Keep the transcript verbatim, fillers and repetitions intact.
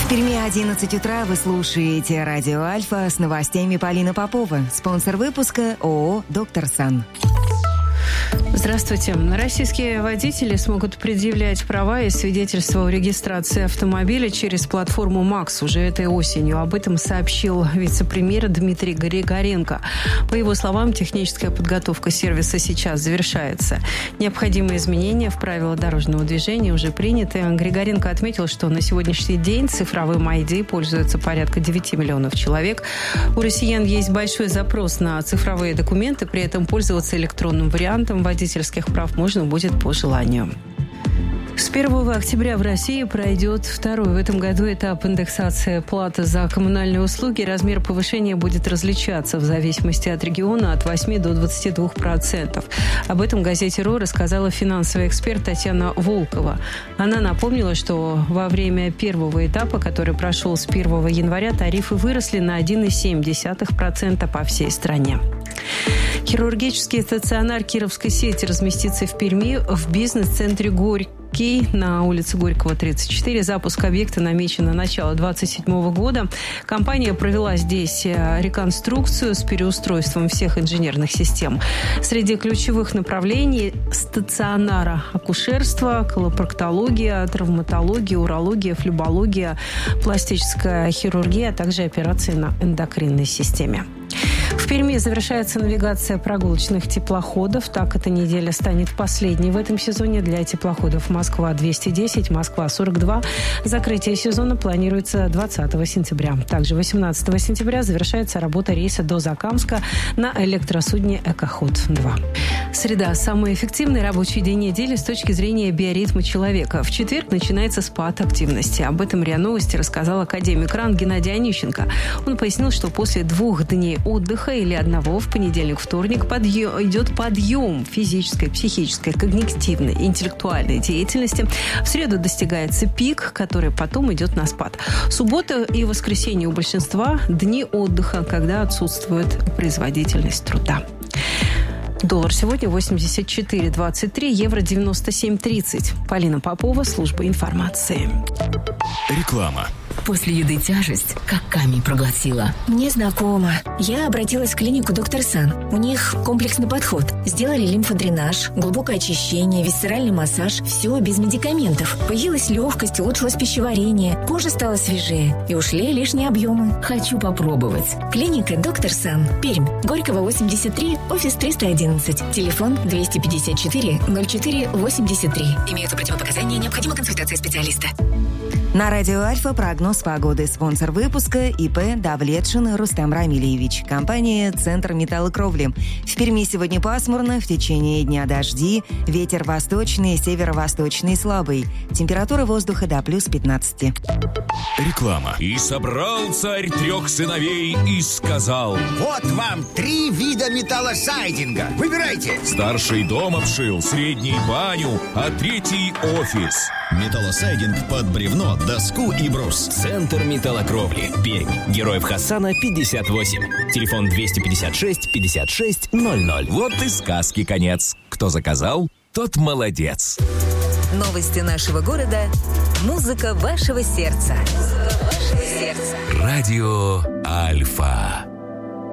В Перми одиннадцать утра вы слушаете радио Альфа с новостями Полина Попова. Спонсор выпуска ООО «Доктор Сан». Здравствуйте. Российские водители смогут предъявлять права и свидетельства о регистрации автомобиля через платформу МАКС уже этой осенью. Об этом сообщил вице-премьер Дмитрий Григоренко. По его словам, техническая подготовка сервиса сейчас завершается. Необходимые изменения в правила дорожного движения уже приняты. Григоренко отметил, что на сегодняшний день цифровым ай ди пользуются порядка девять миллионов человек. У россиян есть большой запрос на цифровые документы, при этом пользоваться электронным вариантом водительских прав можно будет по желанию. С первого октября в России пройдет второй в этом году этап индексации платы за коммунальные услуги. Размер повышения будет различаться в зависимости от региона от восьми до двадцати двух процентов. Об этом газете РУ рассказала финансовый эксперт Татьяна Волкова. Она напомнила, что во время первого этапа, который прошел с первого января, тарифы выросли на один целых семь десятых процента по всей стране. Хирургический стационар Кировской сети разместится в Перми в бизнес-центре «Горький» на улице Горького, тридцать четыре. Запуск объекта намечен на начало двадцать седьмого года. Компания провела здесь реконструкцию с переустройством всех инженерных систем. Среди ключевых направлений стационара акушерство, колопроктология, травматология, урология, флебология, пластическая хирургия, а также операции на эндокринной системе. В Перми завершается навигация прогулочных теплоходов. Так, эта неделя станет последней в этом сезоне для теплоходов Москва двести десять, Москва сорок два. Закрытие сезона планируется двадцатого сентября. Также восемнадцатого сентября завершается работа рейса до Закамска на электросудне «Экоход-два». Среда – самый эффективный рабочий день недели с точки зрения биоритма человека. В четверг начинается спад активности. Об этом РИА Новости рассказал академик РАН Геннадий Онищенко. Он пояснил, что после двух дней отдыха или одного в понедельник-вторник подъем, идет подъем физической, психической, когнитивной, интеллектуальной деятельности. В среду достигается пик, который потом идет на спад. Суббота и воскресенье у большинства – дни отдыха, когда отсутствует производительность труда. Доллар сегодня восемьдесят четыре двадцать три, евро девяносто семь тридцать. Полина Попова, служба информации. Реклама. После еды тяжесть, как камень проглотила. Мне знакомо. Я обратилась в клинику «Доктор Сан». У них комплексный подход. Сделали лимфодренаж, глубокое очищение, висцеральный массаж. Все без медикаментов. Появилась легкость, улучшилось пищеварение. Кожа стала свежее. И ушли лишние объемы. Хочу попробовать. Клиника «Доктор Сан». Пермь. Горького, восемьдесят три, офис триста одиннадцать. Телефон двести пятьдесят четыре ноль четыре восемьдесят три. Имеются противопоказания, необходима консультация специалиста. На радио Альфа прогноз погоды. Спонсор выпуска ИП Давлетшин Рустам Рамильевич. Компания «Центр металлокровли». В Перми сегодня пасмурно, в течение дня дожди, ветер восточный, северо-восточный слабый. Температура воздуха до плюс пятнадцати. Реклама. И собрал царь трех сыновей и сказал: вот вам три вида металлосайдинга. Выбирайте. Старший дом обшил, средний баню, а третий офис. Металлосайдинг под бревно, доску и брус. Центр металлокровли. Пермь. Героев Хасана пятьдесят восемь. Телефон двести пятьдесят шесть пятьдесят шесть ноль ноль. Вот и сказки конец. Кто заказал, тот молодец. Новости нашего города. Музыка вашего сердца. Музыка вашего сердца. Радио Альфа.